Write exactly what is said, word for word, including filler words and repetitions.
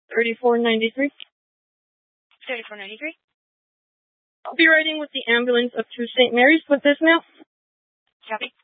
thirty-four ninety-three. thirty-four ninety-three. I'll be riding with the ambulance up to Saint Mary's with this mail. Copy.